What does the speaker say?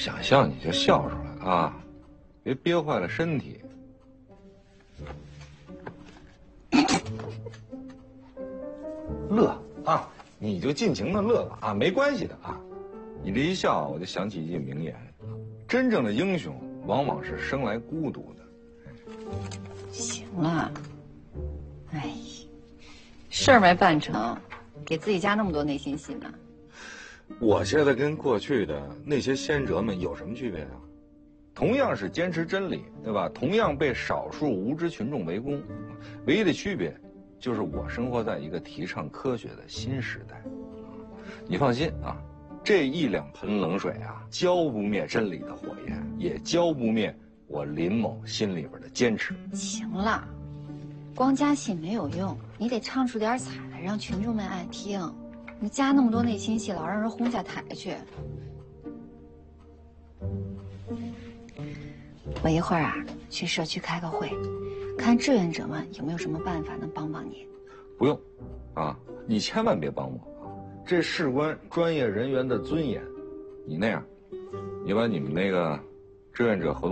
想笑你就笑出来啊，别憋坏了身体。乐啊，你就尽情的乐吧啊，没关系的啊。你这一笑，我就想起一句名言：真正的英雄往往是生来孤独的。 行了，哎，事儿没办成，给自己加那么多内心戏呢。 我现在跟过去的那些先哲们有什么区别啊？同样是坚持真理，对吧？同样被少数无知群众围攻，唯一的区别就是我生活在一个提倡科学的新时代。你放心啊，这1-2盆冷水啊，浇不灭真理的火焰，也浇不灭我林某心里边的坚持。 行了，光加戏没有用，你得唱出点彩来，让群众们爱听。你加那么多内心戏，老让人轰下台去。我一会儿啊去社区开个会，看志愿者们有没有什么办法能帮帮你。 不用，啊，你千万别帮我啊！这事关专业人员的尊严，你那样，你把你们那个志愿者活动